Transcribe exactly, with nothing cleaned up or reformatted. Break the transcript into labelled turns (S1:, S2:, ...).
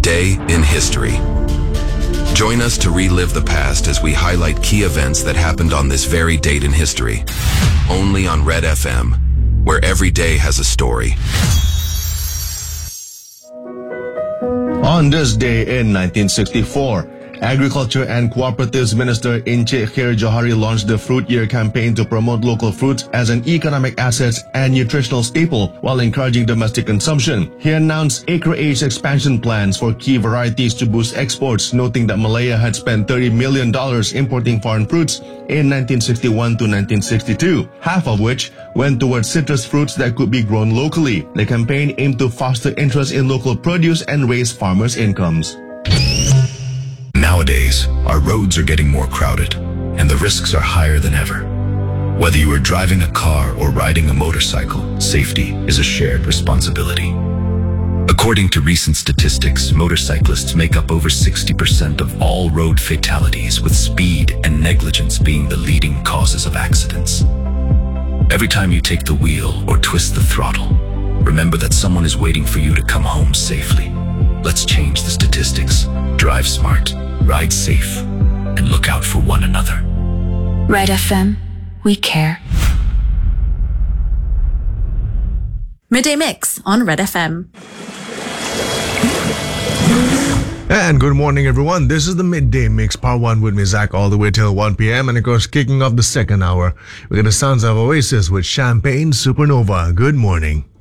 S1: Day in History. Join us to relive the past as we highlight key events that happened on this very date in history. Only on Red F M, where every day has a story.
S2: On this day in nineteen sixty-four, Agriculture and Cooperatives Minister Inche Khair Johari launched the Fruit Year campaign to promote local fruits as an economic asset and nutritional staple while encouraging domestic consumption. He announced acreage expansion plans for key varieties to boost exports, noting that Malaya had spent thirty million dollars importing foreign fruits in nineteen sixty-one to nineteen sixty-two, half of which went towards citrus fruits that could be grown locally. The campaign aimed to foster interest in local produce and raise farmers' incomes.
S3: Nowadays, our roads are getting more crowded, and the risks are higher than ever. Whether you are driving a car or riding a motorcycle, safety is a shared responsibility. According to recent statistics, motorcyclists make up over sixty percent of all road fatalities, with speed and negligence being the leading causes of accidents. Every time you take the wheel or twist the throttle, remember that someone is waiting for you to come home safely. Let's change the statistics. Drive smart, ride safe, and look out for one another.
S4: Red F M, we care.
S5: Midday Mix on Red F M.
S6: And good morning, everyone. This is the Midday Mix, part one with me, Zach, all the way till one p.m. And of course, kicking off the second hour, we got the sounds of Oasis with Champagne Supernova. Good morning.